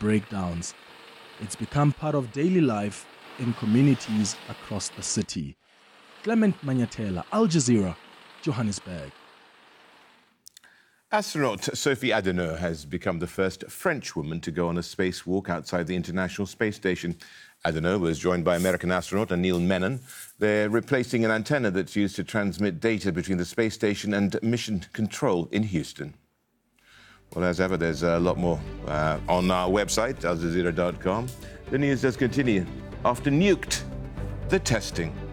breakdowns. It's become part of daily life in communities across the city. Clement Manyatela, Al Jazeera, Johannesburg. Astronaut Sophie Adenauer has become the first French woman to go on a spacewalk outside the International Space Station. Adenauer was joined by American astronaut Neil Menon. They're replacing an antenna that's used to transmit data between the space station and mission control in Houston. Well, as ever, there's a lot more on our website, aljazeera.com. The news does continue. After nuked, the testing.